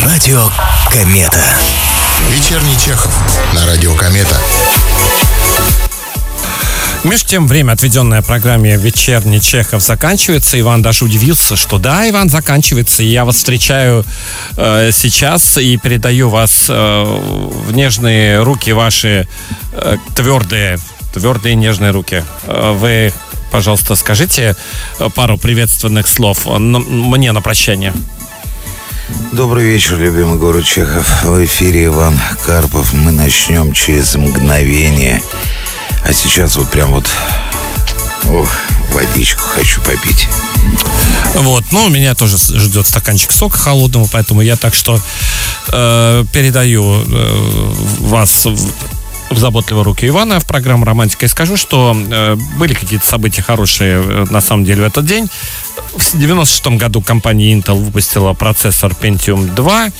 Радио Комета. Вечерний Чехов на радио Комета. Между тем, время, отведенное программе «Вечерний Чехов», заканчивается. Иван даже удивился, что да, Иван, заканчивается. И я вас встречаю сейчас и передаю вас в нежные руки ваши, твердые нежные руки. Вы, пожалуйста, скажите пару приветственных слов мне на прощание. Добрый вечер, любимый город Чехов. В эфире Иван Карпов. Мы начнем через мгновение. А сейчас вот прям вот... водичку хочу попить. Вот, меня тоже ждет стаканчик сока холодного, поэтому я так что передаю вас в заботливые руки Ивана в программу «Романтика» и скажу, что были какие-то события хорошие на самом деле в этот день. В 1996 году компания Intel выпустила процессор Pentium 2.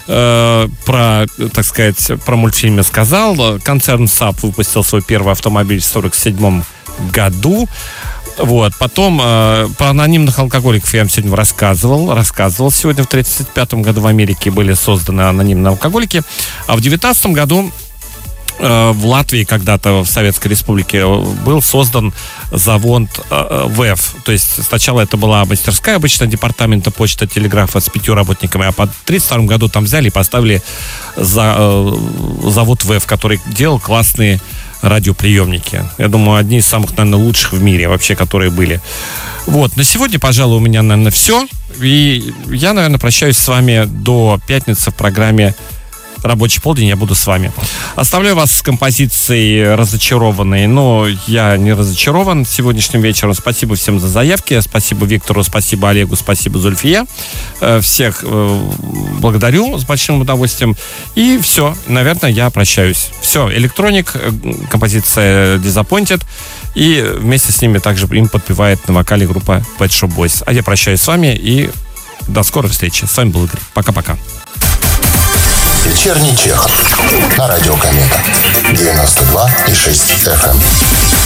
Про мультфильм я сказал. Концерн Saab выпустил свой первый автомобиль в 1947 году. Вот. Потом про анонимных алкоголиков я вам сегодня рассказывал. Сегодня в 1935 году в Америке были созданы анонимные алкоголики. А в 1919 году в Латвии когда-то, в Советской Республике, был создан завод ВЭФ. То есть сначала это была мастерская обычно департамента почты, телеграфа с 5 работниками, а по 1932 году там взяли и поставили завод ВЭФ, который делал классные радиоприемники. Я думаю, одни из самых, наверное, лучших в мире вообще, которые были. Вот. На сегодня, пожалуй, у меня, наверное, все. И я, наверное, прощаюсь с вами до пятницы в программе «Рабочий полдень», я буду с вами. Оставляю вас с композицией «Разочарованный», но я не разочарован сегодняшним вечером. Спасибо всем за заявки. Спасибо Виктору, спасибо Олегу, спасибо Зульфие. Всех благодарю с большим удовольствием. И все, наверное, я прощаюсь. Все, электроник, композиция «Disappointed». И вместе с ними также им подпевает на вокале группа Pet Shop Boys. А я прощаюсь с вами и до скорой встречи. С вами был Игорь. Пока-пока. Вечерний Чехов на радио Комета 92,6 FM.